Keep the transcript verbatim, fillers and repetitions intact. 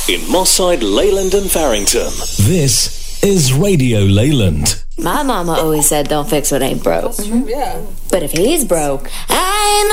in Moss Side, Leyland and Farrington. This is Radio Leyland. My mama always said, don't fix what ain't broke. That's true, yeah. But if he's broke, I ain't